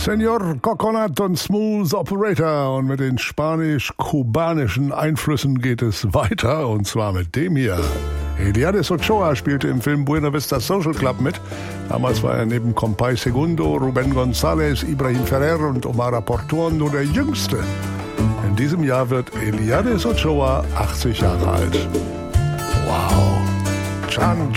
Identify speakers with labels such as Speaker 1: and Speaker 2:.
Speaker 1: Senor Coconut und Smooth Operator. Und mit den spanisch-kubanischen Einflüssen geht es weiter. Und zwar mit dem hier. Eliades Ochoa spielte im Film Buena Vista Social Club mit. Damals war er neben Compay Segundo, Rubén González, Ibrahim Ferrer und Omar Portuondo der Jüngste. In diesem Jahr wird Eliades Ochoa 80 Jahre alt. Wow. Chan